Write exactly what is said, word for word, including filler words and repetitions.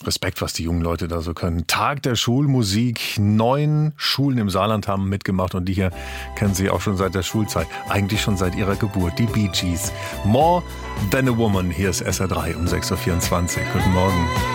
Respekt, was die jungen Leute da so können. Tag der Schulmusik. Neun Schulen im Saarland haben mitgemacht und die hier kennen sie auch schon seit der Schulzeit. Eigentlich schon seit ihrer Geburt. Die Bee Gees. More Than a Woman. Hier ist S R drei um sechs Uhr vierundzwanzig. Guten Morgen.